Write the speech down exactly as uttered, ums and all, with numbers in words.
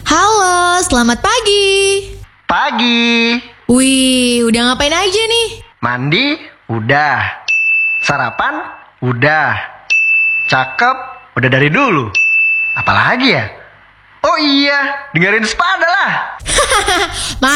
Halo, selamat pagi. Pagi. Wih, udah ngapain aja nih? Mandi? Udah. Sarapan? Udah. Cakep? Udah dari dulu. Apalagi ya? Oh iya, dengerin Spada lah.